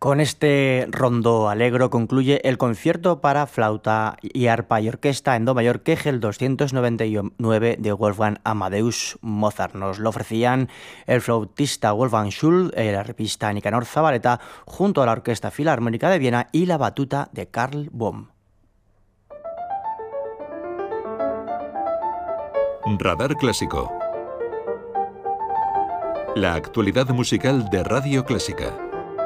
Con este rondó alegro concluye el concierto para flauta y arpa y orquesta en do mayor Kegel 299 de Wolfgang Amadeus Mozart. Nos lo ofrecían el flautista Wolfgang Schul, el arpista Nicanor Zabaleta, junto a la Orquesta Filarmónica de Viena y la batuta de Karl Bohm. Radar Clásico. La actualidad musical de Radio Clásica.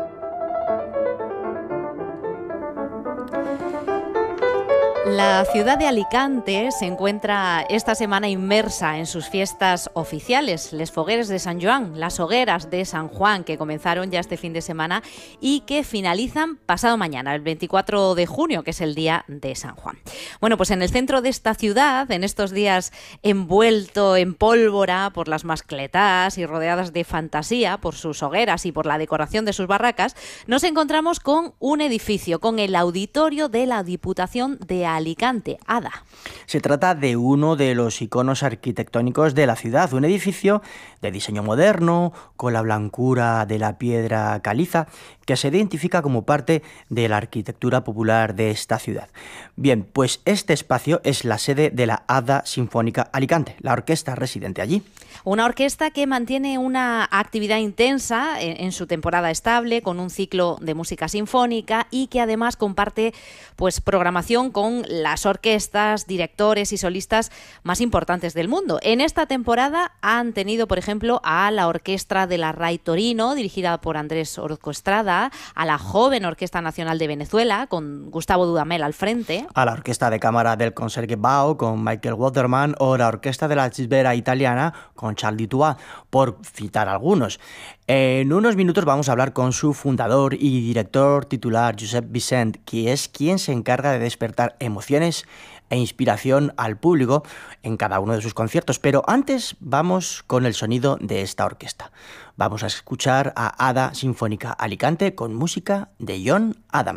La ciudad de Alicante se encuentra esta semana inmersa en sus fiestas oficiales, Les Fogueres de Sant Joan, las hogueras de San Juan, que comenzaron ya este fin de semana y que finalizan pasado mañana, el 24 de junio, que es el día de San Juan. Bueno, pues en el centro de esta ciudad, en estos días envuelto en pólvora por las mascletas y rodeadas de fantasía por sus hogueras y por la decoración de sus barracas, nos encontramos con un edificio, con el auditorio de la Diputación de Alicante, ADA. Se trata de uno de los iconos arquitectónicos de la ciudad, un edificio de diseño moderno, con la blancura de la piedra caliza, que se identifica como parte de la arquitectura popular de esta ciudad. Bien, pues este espacio es la sede de la ADA Sinfónica Alicante, la orquesta residente allí. Una orquesta que mantiene una actividad intensa en su temporada estable, con un ciclo de música sinfónica y que además comparte pues programación con las orquestas, directores y solistas más importantes del mundo. En esta temporada han tenido, por ejemplo, a la Orquestra de la RAI Torino, dirigida por Andrés Orozco Estrada, a la joven Orquesta Nacional de Venezuela, con Gustavo Dudamel al frente, a la Orquesta de Cámara del Concertgebouw, con Michael Waterman, o la Orquesta de la Chisbera Italiana, con Charles Dutoit, por citar algunos. En unos minutos vamos a hablar con su fundador y director titular, Josep Vicent, que es quien se encarga de despertar emociones e inspiración al público en cada uno de sus conciertos. Pero antes vamos con el sonido de esta orquesta. Vamos a escuchar a ADA Sinfónica Alicante con música de John Adams.